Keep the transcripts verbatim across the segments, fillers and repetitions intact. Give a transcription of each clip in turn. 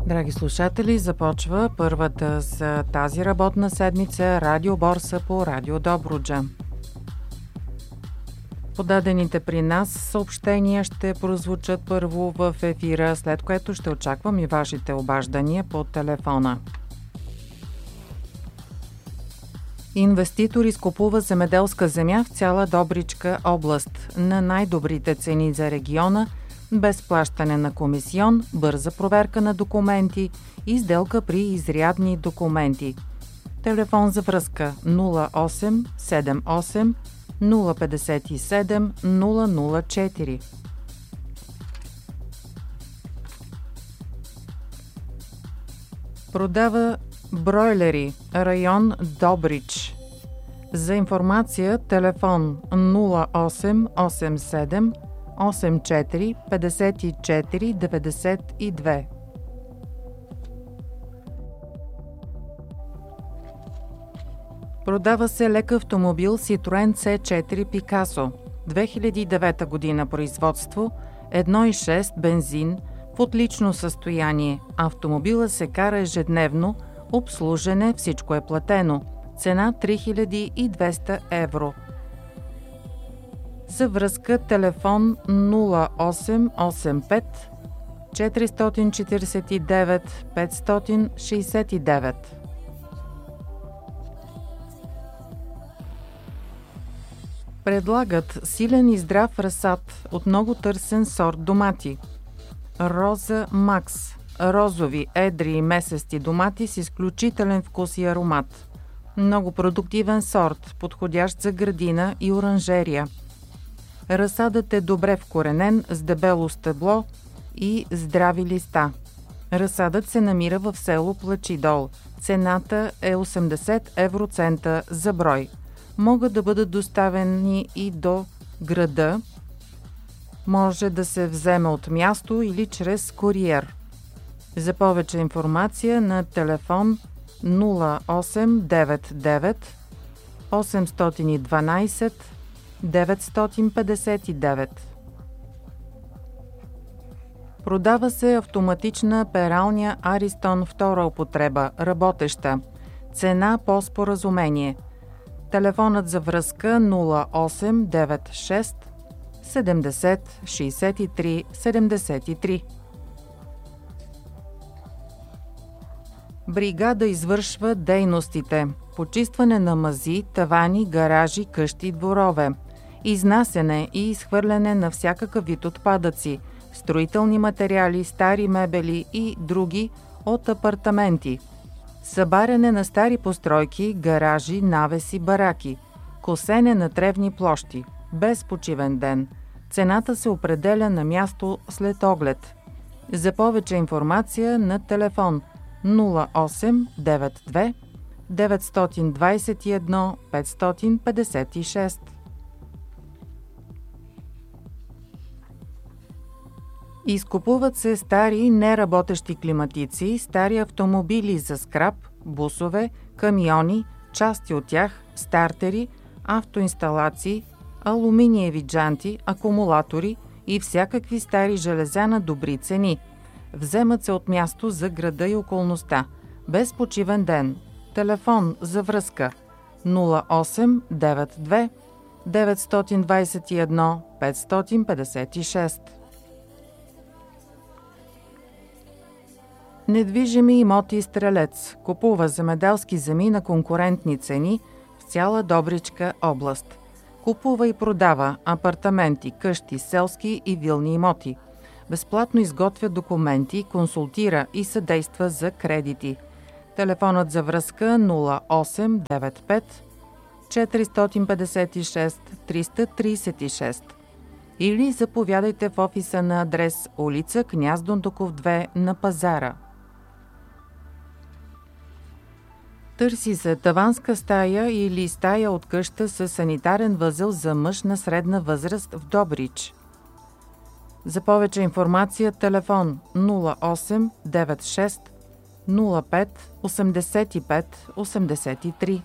Драги слушатели, започва първата за тази работна седмица радиоборса по Радио Добруджа. Подадените при нас съобщения ще прозвучат първо в ефира, след което ще очаквам и вашите обаждания по телефона. Инвеститор изкупува земеделска земя в цяла Добричка област на най-добрите цени за региона, без плащане на комисион, бърза проверка на документи и сделка при изрядни документи. Телефон за връзка нула осем седем осем нула пет седем нула нула четири. Продава бройлери, район Добрич. За информация телефон нула осем осем седем осем четири пет четири девет две. Продава се лек автомобил Citroen Си четири Picasso, две хиляди и девета година производство, едно цяло и шест бензин, в отлично състояние. Автомобила се кара ежедневно, обслужене, всичко е платено. Цена три хиляди и двеста евро. За връзка телефон нула осем осем пет четири четири девет пет шест девет. Предлагат силен и здрав разсад от много търсен сорт домати. Роза Макс. Розови, едри и месести домати с изключителен вкус и аромат. Много продуктивен сорт, подходящ за градина и оранжерия. Разсадът е добре вкоренен, с дебело стъбло и здрави листа. Разсадът се намира в село Плачидол. Цената е осемдесет евроцента за брой. Могат да бъдат доставени и до града. Може да се вземе от място или чрез куриер. За повече информация на телефон нула осем девет девет осем едно две девет пет девет. Продава се автоматична пералня Аристон втора употреба, работеща. Цена по споразумение. Телефонът за връзка нула осем девет шест седемдесет шейсет и три седемдесет и три. Бригада извършва дейностите: почистване на мази, тавани, гаражи, къщи и дворове, изнасяне и изхвърляне на всякакъв вид отпадъци, строителни материали, стари мебели и други от апартаменти, събаряне на стари постройки, гаражи, навеси, бараки, косене на тревни площи, без почивен ден. Цената се определя на място след оглед. За повече информация на телефон нула осем девет две девет две едно пет пет шест. Изкупуват се стари неработещи климатици, стари автомобили за скрап, бусове, камиони, части от тях, стартери, автоинсталации, алуминиеви джанти, акумулатори и всякакви стари железа на добри цени. Вземат се от място за града и околността. Без почивен ден. Телефон за връзка нула осем девет две девет две едно пет пет шест. Недвижими имоти Стрелец. Купува земеделски земи на конкурентни цени в цяла Добричка област. Купува и продава апартаменти, къщи, селски и вилни имоти. Безплатно изготвя документи, консултира и съдейства за кредити. Телефонът за връзка нула осем девет пет четири пет шест три три шест. Или заповядайте в офиса на адрес улица Княз Дондуков две на Пазара. Търси се таванска стая или стая от къща с санитарен възел за мъж на средна възраст в Добрич. За повече информация телефон нула осем девет шест нула пет осемдесет и пет осемдесет и три.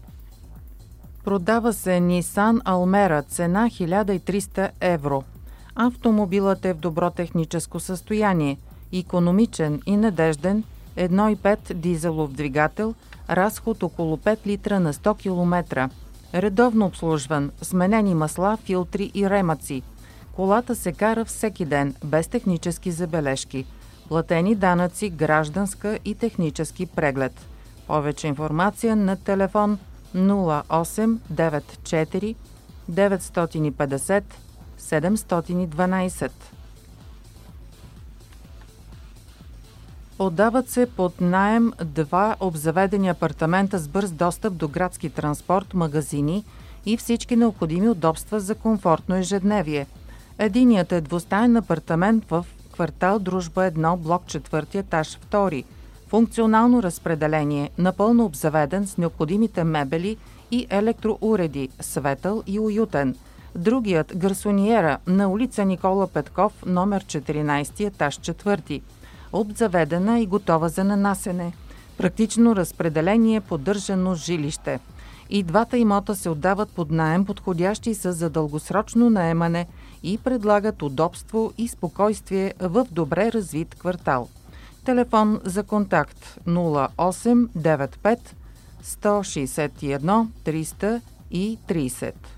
Продава се Nissan Almera, цена хиляда и триста евро. Автомобилът е в добро техническо състояние, икономичен и надежден, едно цяло и пет дизелов двигател, разход около пет литра на сто километра. Редовно обслужван, сменени масла, филтри и ремъци. Колата се кара всеки ден, без технически забележки. Платени данъци, гражданска и технически преглед. Повече информация на телефон нула осем девет четири девет пет зет седем едно две. Отдават се под наем два обзаведени апартамента с бърз достъп до градски транспорт, магазини и всички необходими удобства за комфортно ежедневие. Единият е двустаен апартамент в квартал Дружба едно, блок четвърти, етаж втори. Функционално разпределение, напълно обзаведен с необходимите мебели и електроуреди, светъл и уютен. Другият гарсониера на улица Никола Петков, номер четиринайсет, етаж четвърти. Обзаведена и готова за нанасене. Практично разпределение, поддържано жилище. И двата имота се отдават под наем, подходящи са за дългосрочно наемане и предлагат удобство и спокойствие в добре развит квартал. Телефон за контакт нула осем девет пет едно шест едно триста и трийсет.